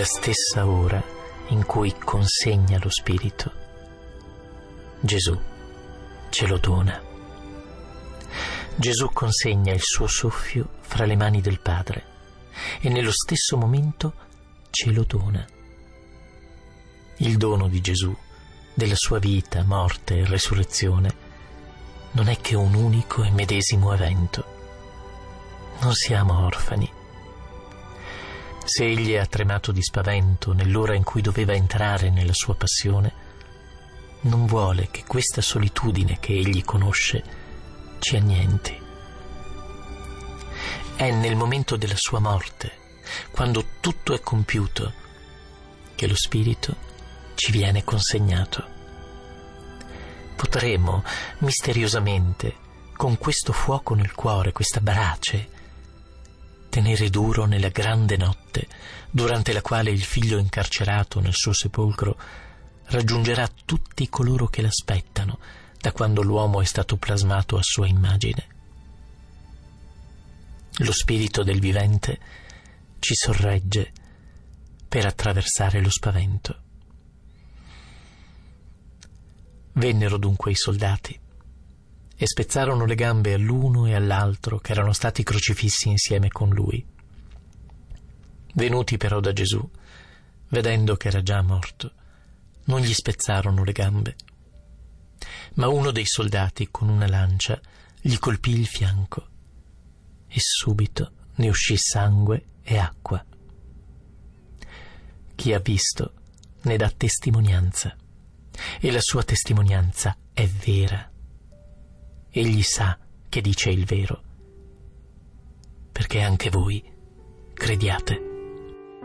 nella stessa ora in cui consegna lo Spirito, Gesù ce lo dona. Gesù consegna il suo soffio fra le mani del Padre e nello stesso momento ce lo dona. Il dono di Gesù, della sua vita, morte e resurrezione, non è che un unico e medesimo evento. Non siamo orfani. Se egli ha tremato di spavento nell'ora in cui doveva entrare nella sua passione, non vuole che questa solitudine che egli conosce ci annienti. È nel momento della sua morte, quando tutto è compiuto, che lo Spirito ci viene consegnato. Potremo misteriosamente, con questo fuoco nel cuore, questa brace, tenere duro nella grande notte, durante la quale il Figlio incarcerato nel suo sepolcro raggiungerà tutti coloro che l'aspettano da quando l'uomo è stato plasmato a sua immagine. Lo Spirito del vivente ci sorregge per attraversare lo spavento. Vennero dunque i soldati e spezzarono le gambe all'uno e all'altro che erano stati crocifissi insieme con lui. Venuti però da Gesù, vedendo che era già morto, non gli spezzarono le gambe. Ma uno dei soldati con una lancia gli colpì il fianco e subito ne uscì sangue e acqua. Chi ha visto ne dà testimonianza e la sua testimonianza è vera. Egli sa che dice il vero, perché anche voi crediate.